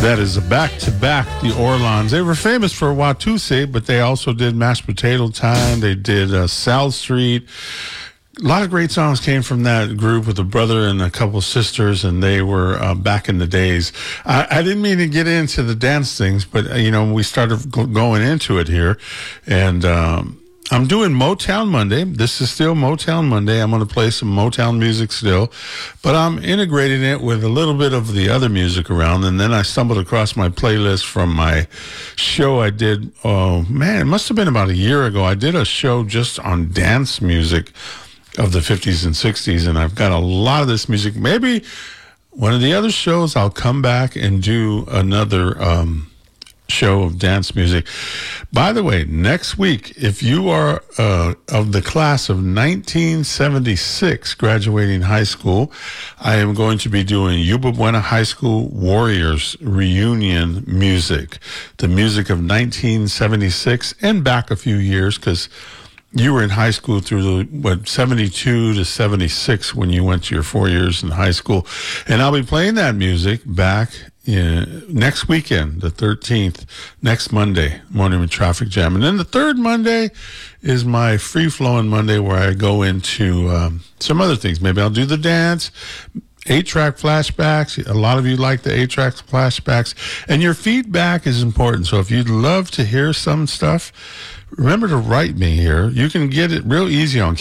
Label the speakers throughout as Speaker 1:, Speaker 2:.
Speaker 1: That is a back-to-back, the Orlons. They were famous for Watusi, but they also did Mashed Potato Time. They did South Street. A lot of great songs came from that group with a brother and a couple sisters, and they were back in the days. I didn't mean to get into the dance things, but, we started going into it here. And I'm doing Motown Monday. This is still Motown Monday. I'm going to play some Motown music still, but I'm integrating it with a little bit of the other music around. And then I stumbled across my playlist from my show I did. Oh, man, it must have been about a year ago. I did a show just on dance music of the 50s and 60s, and I've got a lot of this music. Maybe one of the other shows I'll come back and do another show of dance music. By the way, next week, if you are of the class of 1976 graduating high school, I am going to be doing Yuba Buena High School Warriors reunion music, the music of 1976 and back a few years, because you were in high school through 72 to 76 when you went to your 4 years in high school. And I'll be playing that music back next weekend, the 13th, next Monday, Morning with Traffic Jam. And then the third Monday is my free-flowing Monday where I go into some other things. Maybe I'll do the dance, 8-track flashbacks. A lot of you like the 8-track flashbacks. And your feedback is important. So if you'd love to hear some stuff, remember to write me here. You can get it real easy on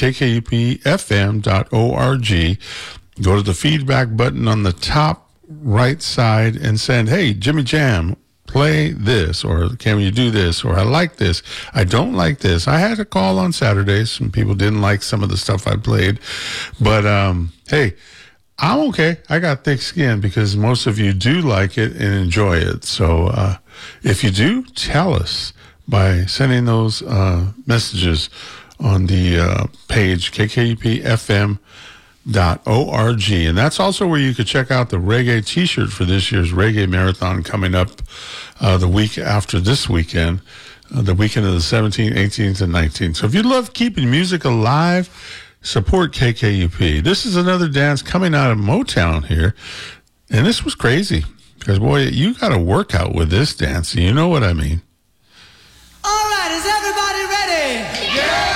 Speaker 1: kkupfm.org. Go to the feedback button on the top right side and send, hey, Jimmy Jam, play this, or can you do this, or I like this, I don't like this. I had a call on Saturdays. Some people didn't like some of the stuff I played. But, hey, I'm okay. I got thick skin because most of you do like it and enjoy it. So if you do, tell us by sending those messages on the page, kkupfm.org. And that's also where you could check out the reggae t-shirt for this year's Reggae Marathon coming up the week after this weekend, the weekend of the 17th, 18th, and 19th. So if you love keeping music alive, support KKUP. This is another dance coming out of Motown here. And this was crazy because, boy, you got to work out with this dance. You know what I mean?
Speaker 2: All right, is everybody ready? Yeah!